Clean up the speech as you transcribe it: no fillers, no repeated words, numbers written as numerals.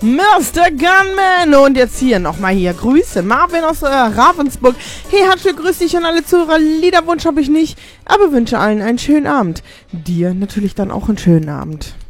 Mr. Gunman. Und jetzt hier nochmal hier. Grüße. Marvin aus Ravensburg. Hey, Hatsche, grüß dich an alle Zuhörer. Liederwunsch habe ich nicht, aber wünsche allen einen schönen Abend. Dir natürlich dann auch einen schönen Abend.